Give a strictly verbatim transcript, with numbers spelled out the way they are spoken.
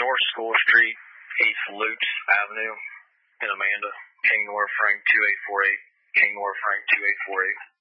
North School Street, East Lutz Avenue in Amanda. King Nora Frank two eight four eight. King Nora Frank two eight four eight.